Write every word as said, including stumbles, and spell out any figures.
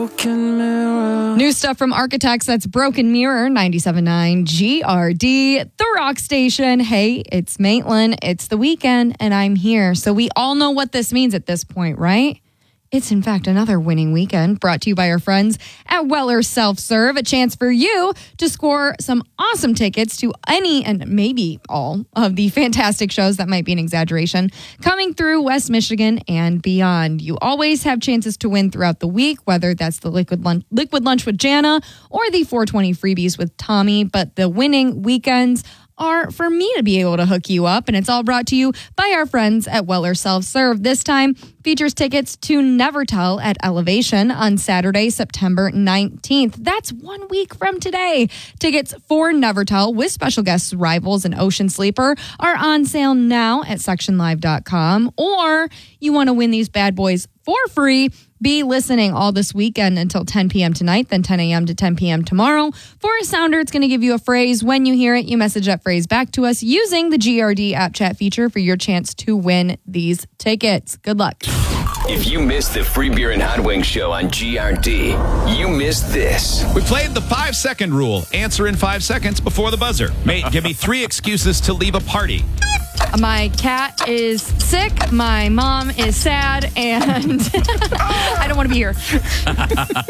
broken mirror. New stuff from Architects, that's Broken Mirror, ninety-seven point nine G R D, the rock station. Hey, it's Maitland, it's the weekend, and I'm here. So we all know what this means at this point, right? It's, in fact, another winning weekend brought to you by our friends at Weller Self-Serve. A chance for you to score some awesome tickets to any and maybe all of the fantastic shows, that might be an exaggeration, coming through West Michigan and beyond. You always have chances to win throughout the week, whether that's the Liquid Lunch, Liquid Lunch with Jana or the four twenty freebies with Tommy. But the winning weekends are for me to be able to hook you up, and it's all brought to you by our friends at Weller Self-Serve. This time features tickets to Never Tell at Elevation on Saturday, September nineteenth. That's one week from today. Tickets for Never Tell with special guests Rivals and Ocean Sleeper are on sale now at section live dot com. Or you want to win these bad boys for free, be listening all this weekend until ten p.m. tonight, then ten a.m. to ten p.m. tomorrow. For a sounder, it's going to give you a phrase. When you hear it, you message that phrase back to us using the G R D app chat feature for your chance to win these tickets. Good luck. If you missed the Free Beer and Hot Wings show on G R D, you missed this. We played the five-second rule. Answer in five seconds before the buzzer. Mate, give me three excuses to leave a party. My cat is sick, my mom is sad, and I don't want to be here.